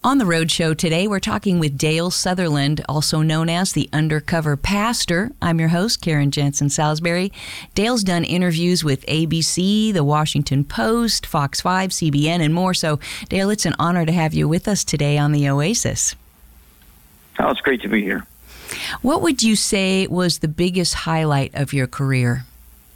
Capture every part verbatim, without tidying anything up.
On the Road Show today, we're talking with Dale Sutherland, also known as the Undercover Pastor. I'm your host, Karen Jensen Salisbury. Dale's done interviews with A B C, The Washington Post, Fox five, C B N, and more. So, Dale, it's an honor to have you with us today on the Oasis. Oh, it's great to be here. What would you say was the biggest highlight of your career?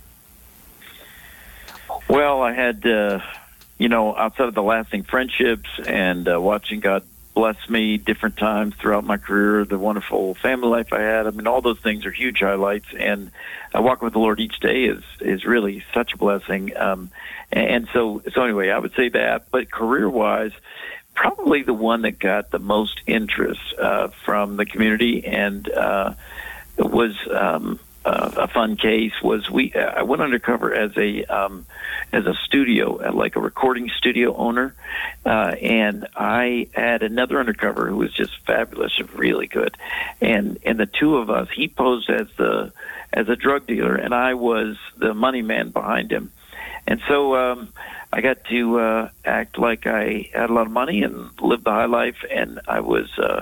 Well, I had... Uh, You know, outside of the lasting friendships and uh, watching God bless me different times throughout my career, the wonderful family life I had, I mean, all those things are huge highlights. And uh, walking with the Lord each day is is really such a blessing. Um, and so, so anyway, I would say that. But career-wise, probably the one that got the most interest uh, from the community and uh, was um, uh, a fun case was we. I went undercover as a um, as a studio, like a recording studio owner, uh, and I had another undercover who was just fabulous, really good, and and the two of us, he posed as the as a drug dealer, and I was the money man behind him, and so um, I got to uh, act like I had a lot of money and lived the high life, and I was uh,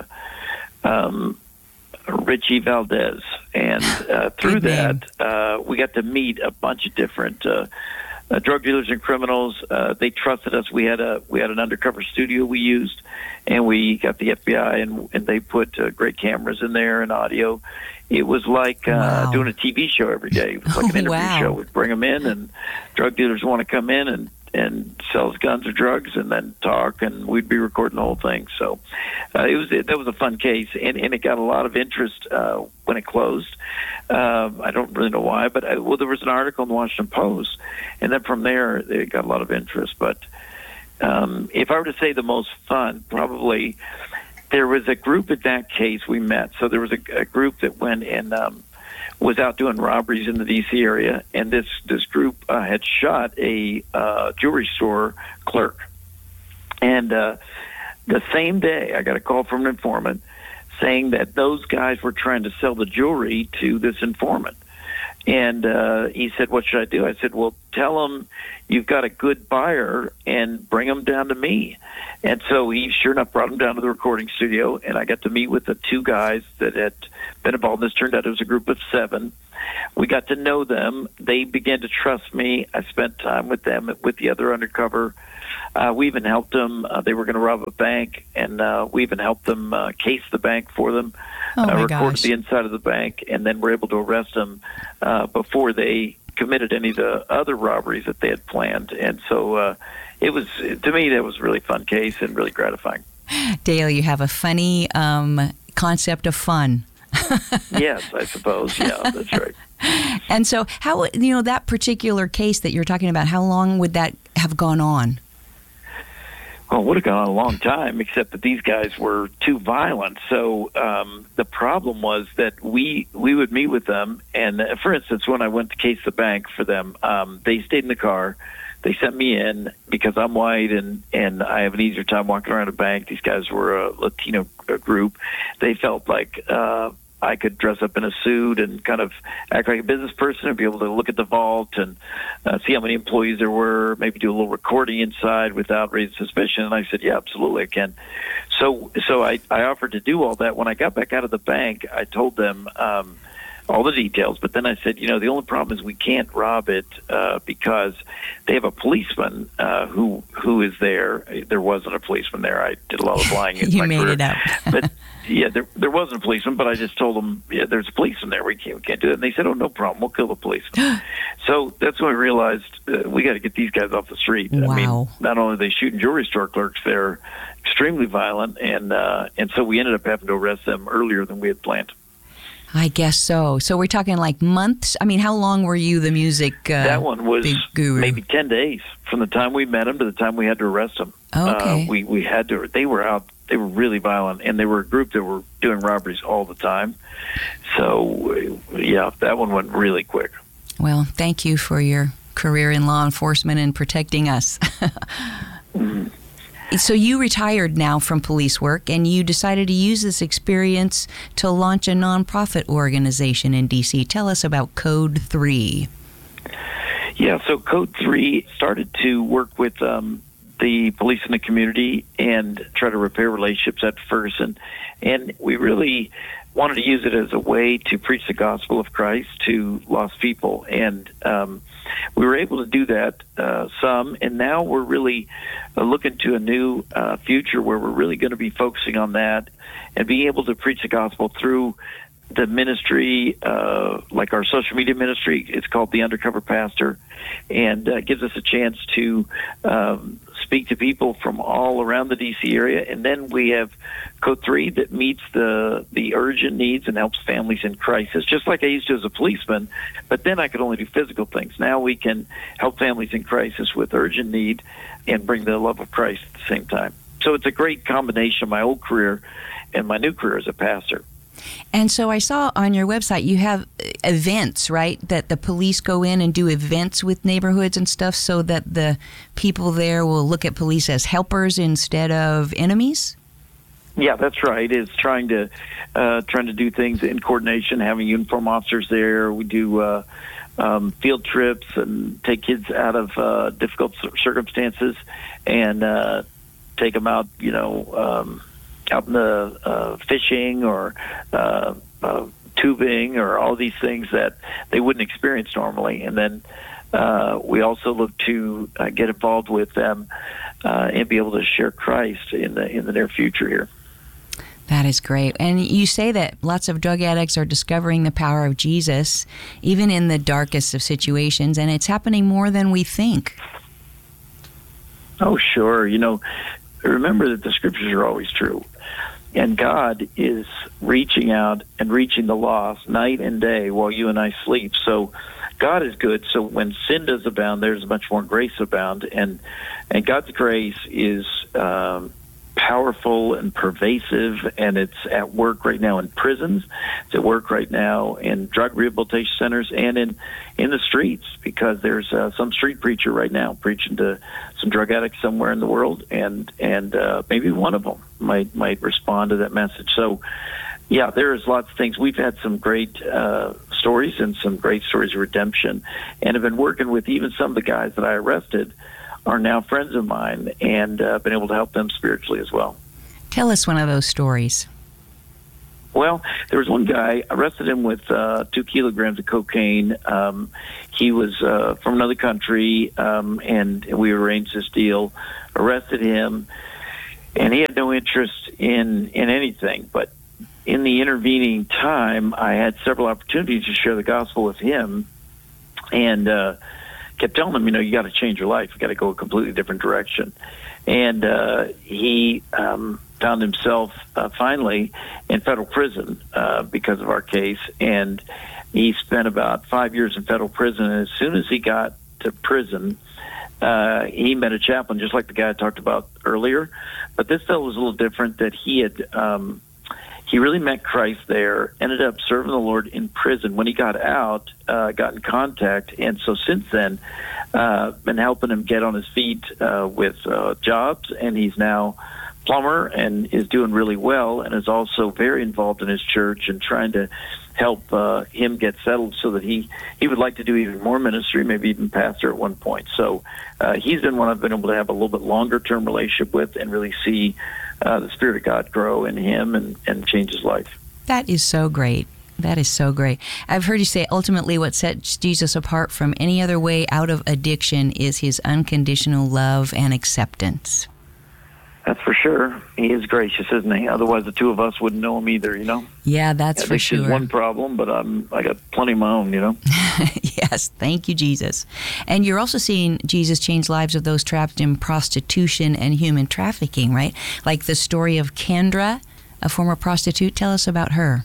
um, Richie Valdez, and uh, through that uh, we got to meet a bunch of different. Uh, Uh, drug dealers and criminals. Uh, they trusted us. We had a we had an undercover studio we used, and we got the F B I, and and they put uh, great cameras in there and audio. It was like uh, wow. doing a T V show every day. It was like an interview wow. show. We'd bring them in, and drug dealers want to come in and and sell us guns or drugs, and then talk, and we'd be recording the whole thing. So uh, it was it, that was a fun case, and, and it got a lot of interest uh, when it closed. Uh, I don't really know why, but I, well, there was an article in the Washington Post, and then from there it got a lot of interest. But um, if I were to say the most fun, probably there was a group in that case we met. So there was a, a group that went and um, was out doing robberies in the D C area, and this this group uh, had shot a uh, jewelry store clerk. And uh, the same day, I got a call from an informant saying that those guys were trying to sell the jewelry to this informant. And uh, he said, what should I do? I said, well, tell them you've got a good buyer and bring them down to me. And so he sure enough brought them down to the recording studio, and I got to meet with the two guys that had been involved. This turned out it was a group of seven. We got to know them. They began to trust me. I spent time with them, with the other undercover. Uh, we even helped them. Uh, they were going to rob a bank, and uh, we even helped them uh, case the bank for them, oh uh, my recorded gosh. the inside of the bank, and then were able to arrest them uh, before they committed any of the other robberies that they had planned. And so uh, it was, to me, that was a really fun case and really gratifying. Dale, you have a funny um, concept of fun. Yes, I suppose. Yeah, that's right. And so how, you know, that particular case that you're talking about, how long would that have gone on? Well, it would have gone on a long time, except that these guys were too violent. So um, the problem was that we we would meet with them, and uh, for instance, when I went to case the bank for them, um, they stayed in the car. They sent me in because I'm white and, and I have an easier time walking around a bank. These guys were a Latino group. They felt like uh, I could dress up in a suit and kind of act like a business person and be able to look at the vault and uh, see how many employees there were, maybe do a little recording inside without raising suspicion. And I said, yeah, absolutely, I can. So so I, I offered to do all that. When I got back out of the bank, I told them um, all the details. But then I said, you know, the only problem is we can't rob it uh, because they have a policeman uh, who who is there. There wasn't a policeman there. I did a lot of lying in you my made career. it up. But yeah, there there wasn't a policeman, but I just told them, yeah, there's a policeman there. We can't, we can't do it. And they said, oh, no problem. We'll kill the policeman. So that's when I realized uh, we got to get these guys off the street. Wow. I mean, not only are they shooting jewelry store clerks, they're extremely violent. And, uh, and so we ended up having to arrest them earlier than we had planned. I guess so. So we're talking like months? I mean, how long were you the music uh, That one was big guru? maybe ten days from the time we met them to the time we had to arrest them. Oh, okay. Uh, we, we had to, they were out, they were really violent, and they were a group that were doing robberies all the time. So, yeah, that one went really quick. Well, thank you for your career in law enforcement and protecting us. Mm-hmm. So you retired now from police work, and you decided to use this experience to launch a nonprofit organization in D C. Tell us about Code three. Yeah, so Code three started to work with um, the police in the community and try to repair relationships at Ferguson. And we really wanted to use it as a way to preach the gospel of Christ to lost people. And um, we were able to do that uh, some, and now we're really uh, looking to a new uh, future where we're really going to be focusing on that and being able to preach the gospel through the ministry, uh, like our social media ministry. It's called The Undercover Pastor, and uh, gives us a chance to um, speak to people from all around the D C area. And then we have Code three that meets the the urgent needs and helps families in crisis, just like I used to as a policeman, but then I could only do physical things. Now we can help families in crisis with urgent need and bring the love of Christ at the same time. So it's a great combination of my old career and my new career as a pastor. And so I saw on your website you have events, right, that the police go in and do events with neighborhoods and stuff so that the people there will look at police as helpers instead of enemies? Yeah, that's right. It's trying to uh, trying to do things in coordination, having uniform officers there. We do uh, um, field trips and take kids out of uh, difficult circumstances and uh, take them out, you know, um, out in the uh, fishing or uh, uh, tubing or all these things that they wouldn't experience normally. And then uh, we also look to uh, get involved with them uh, and be able to share Christ in the in the near future here. That is great. And you say that lots of drug addicts are discovering the power of Jesus, even in the darkest of situations, and it's happening more than we think. Oh, sure. You know, remember that the scriptures are always true. And God is reaching out and reaching the lost night and day while you and I sleep. So God is good. So when sin does abound, there's much more grace abound. And and God's grace is um, powerful and pervasive, and it's at work right now in prisons. It's at work right now in drug rehabilitation centers and in, in the streets, because there's uh, some street preacher right now preaching to some drug addicts somewhere in the world, and and uh, maybe one of them might might respond to that message. So, yeah, there's lots of things. We've had some great uh, stories and some great stories of redemption, and have been working with even some of the guys that I arrested are now friends of mine, and uh, been able to help them spiritually as well. Tell us one of those stories. Well, there was one guy, arrested him with uh, two kilograms of cocaine. Um, he was uh, from another country, um, and we arranged this deal, arrested him, and he had no interest in, in anything. But in the intervening time, I had several opportunities to share the gospel with him, and uh, kept telling him, you know, you got to change your life. You got to go a completely different direction. And uh, he um, found himself uh, finally in federal prison uh, because of our case. And he spent about five years in federal prison. And as soon as he got to prison, uh, he met a chaplain, just like the guy I talked about earlier. But this fellow was a little different, that he had um, he really met Christ there, ended up serving the Lord in prison. When he got out, uh, got in contact, and so since then, uh, been helping him get on his feet uh, with uh, jobs, and he's now plumber and is doing really well, and is also very involved in his church and trying to help uh, him get settled so that he, he would like to do even more ministry, maybe even pastor at one point. So uh, he's been one I've been able to have a little bit longer-term relationship with and really see uh, the Spirit of God grow in him and, and change his life. That is so great. That is so great. I've heard you say ultimately what sets Jesus apart from any other way out of addiction is his unconditional love and acceptance. That's for sure. He is gracious, isn't he? Otherwise, the two of us wouldn't know him either, you know? Yeah, that's for sure. Addiction's one problem, but I'm, I got plenty of my own, you know? Yes, thank you, Jesus. And you're also seeing Jesus change lives of those trapped in prostitution and human trafficking, right? Like the story of Kendra, a former prostitute. Tell us about her.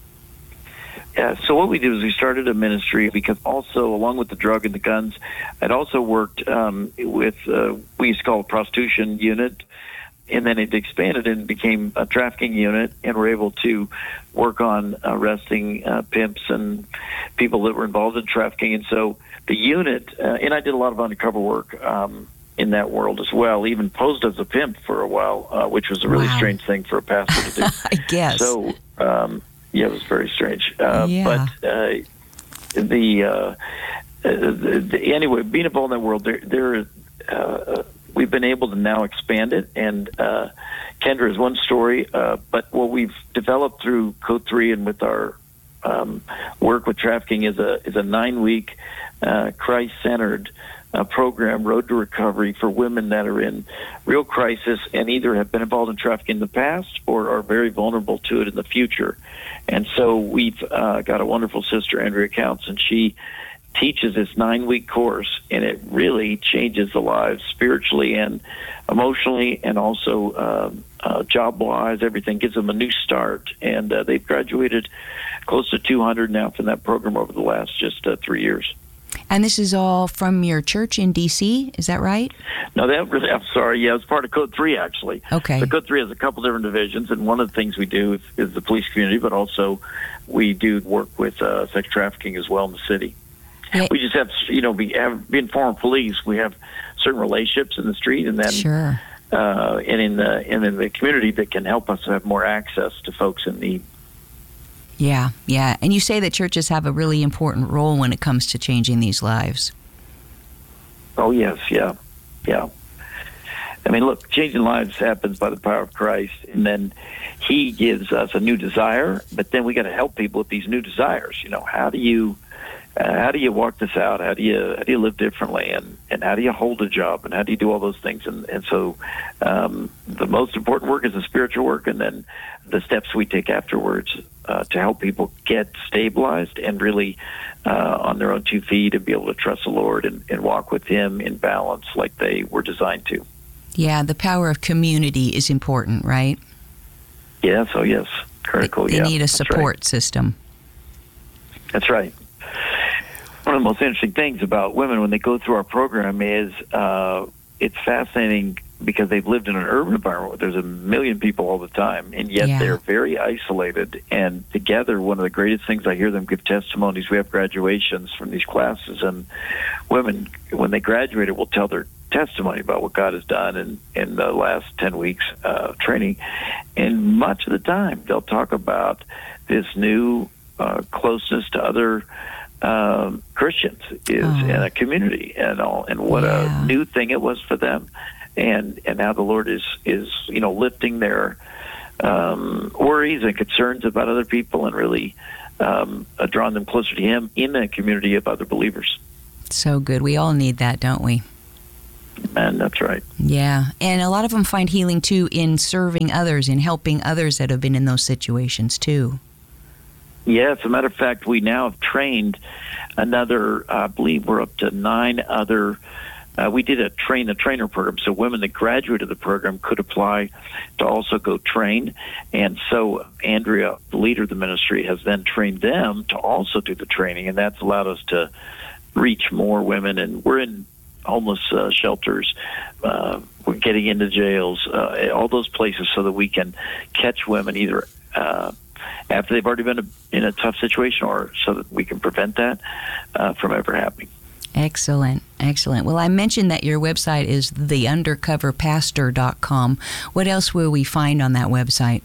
Yeah, so what we did is we started a ministry because also, along with the drug and the guns, I'd also worked um, with, uh, we used to call it a prostitution unit, and then it expanded and became a trafficking unit, and we're able to work on arresting uh, pimps and people that were involved in trafficking. And so the unit, uh, and I did a lot of undercover work um, in that world as well, even posed as a pimp for a while, uh, which was a really wow. strange thing for a pastor to do. I guess. So, um, yeah, it was very strange. Uh, yeah. But uh, the, uh, the, the, anyway, being involved in that world, there, there uh, we've been able to now expand it. And uh, Kendra is one story, uh, but what we've developed through Code three and with our um, work with trafficking is a is a nine week uh, Christ centered uh, program, Road to Recovery, for women that are in real crisis and either have been involved in trafficking in the past or are very vulnerable to it in the future. And so we've uh, got a wonderful sister, Andrea Counts, and she teaches this nine-week course, and it really changes the lives spiritually and emotionally, and also uh, uh, job-wise. Everything gives them a new start, and uh, they've graduated close to two hundred now from that program over the last just uh, three years. And this is all from your church in D C, is that right? No, that really, I'm sorry. Yeah, it's part of Code three, actually. Okay. So Code three has a couple different divisions, and one of the things we do is, is the police community, but also we do work with uh, sex trafficking as well in the city. Yeah. We just have, you know, we have, being former police, we have certain relationships in the street, and then sure. uh, and in the and in the community that can help us have more access to folks in need. Yeah, yeah. And you say that churches have a really important role when it comes to changing these lives. Oh, yes, yeah, yeah. I mean, look, changing lives happens by the power of Christ, and then He gives us a new desire, but then we got to help people with these new desires. You know, how do you uh, how do you walk this out? How do you how do you live differently, and, and how do you hold a job, and how do you do all those things? And and so um, the most important work is the spiritual work, and then the steps we take afterwards uh, to help people get stabilized and really uh, on their own two feet and be able to trust the Lord and, and walk with Him in balance like they were designed to. Yeah, the power of community is important, right? Yeah, so yes, critical. They, they yeah, need a support right. system. That's right. One of the most interesting things about women when they go through our program is uh, it's fascinating because they've lived in an urban environment where there's a million people all the time, and yet yeah. they're very isolated. And together, one of the greatest things I hear them give testimonies, we have graduations from these classes, and women, when they graduated, will tell their testimony about what God has done in, in the last ten weeks uh, training. And much of the time, they'll talk about this new uh, closeness to other um, Christians is oh. in a community and all, and what yeah. a new thing it was for them. And and how the Lord is, is you know, lifting their um, worries and concerns about other people and really um, uh, drawing them closer to Him in a community of other believers. So good. We all need that, don't we? And that's right. Yeah. And a lot of them find healing, too, in serving others, in helping others that have been in those situations, too. Yeah, as a matter of fact, we now have trained another, I believe we're up to nine other. Uh, we did a train the trainer program, so women that graduated the program could apply to also go train. And so Andrea, the leader of the ministry, has then trained them to also do the training, and that's allowed us to reach more women. And we're in homeless uh, shelters, uh, we're getting into jails, uh, all those places so that we can catch women either uh, after they've already been in a tough situation or so that we can prevent that uh, from ever happening. Excellent, excellent. Well, I mentioned that your website is the undercover pastor dot com. What else will we find on that website?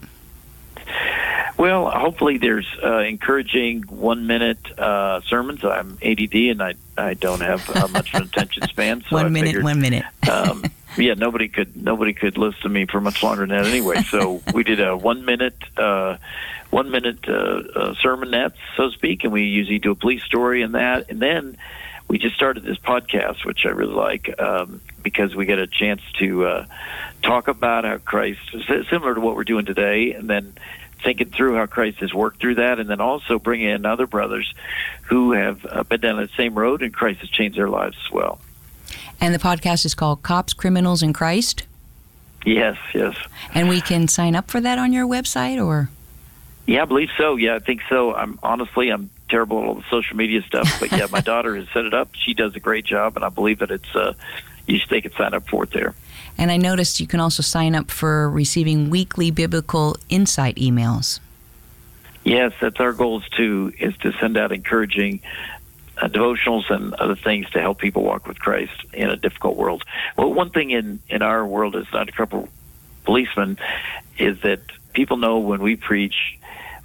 Well, hopefully there's uh, encouraging one-minute uh, sermons. I'm A D D, and I I don't have uh, much of an attention span. So one I minute, figured, one minute. um, yeah, nobody could nobody could listen to me for much longer than that anyway. So we did a one-minute uh, one-minute uh, uh, sermonette, so to speak, and we usually do a police story and that, and then we just started this podcast, which I really like, um, because we get a chance to uh, talk about how Christ, similar to what we're doing today, and then thinking through how Christ has worked through that, and then also bringing in other brothers who have uh, been down the same road, and Christ has changed their lives as well. And the podcast is called Cops, Criminals, and Christ? Yes, yes. And we can sign up for that on your website, or? Yeah, I believe so. Yeah, I think so. I'm honestly, I'm terrible at all the social media stuff, but yeah, my daughter has set it up. She does a great job, and I believe that it's, uh, you should, they can sign up for it there. And I noticed you can also sign up for receiving weekly biblical insight emails. Yes, that's our goal is to, is to send out encouraging uh, devotionals and other things to help people walk with Christ in a difficult world. Well, one thing in, in our world as undercover policemen is that people know when we preach,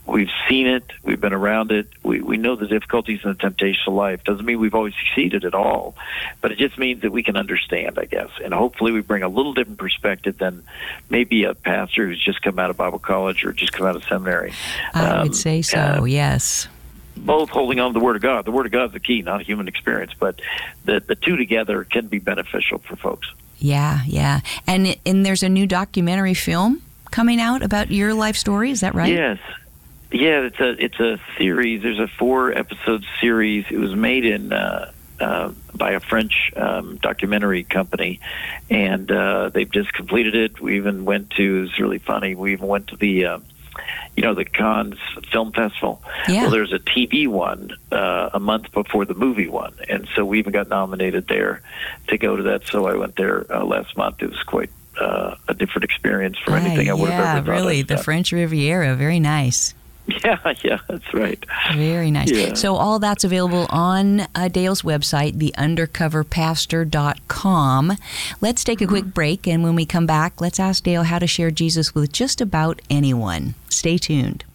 we've seen it, we've been around it, we, we know the difficulties and the temptations of life. Doesn't mean we've always succeeded at all, but it just means that we can understand, I guess. And hopefully we bring a little different perspective than maybe a pastor who's just come out of Bible college or just come out of seminary. I um, would say so, uh, yes. Both holding on to the Word of God. The Word of God is the key, not a human experience, but the, the two together can be beneficial for folks. Yeah, yeah. And and there's a new documentary film coming out about your life story, is that right? Yes. Yeah, it's a it's a series. There's a four episode series. It was made in uh, uh, by a French um, documentary company, and uh, they've just completed it. We even went to. It's really funny. We even went to the. Uh, You know, the Cannes Film Festival. Yeah. Well, there's a T V one uh, a month before the movie one. And so we even got nominated there to go to that. So I went there uh, last month. It was quite uh, a different experience from anything uh, I would yeah, have ever thought. Yeah, really. Of. The French Riviera. Very nice. Yeah, yeah, that's right. Very nice. Yeah. So all that's available on uh, Dale's website, the undercover pastor dot com. Let's take a quick break, and when we come back, let's ask Dale how to share Jesus with just about anyone. Stay tuned.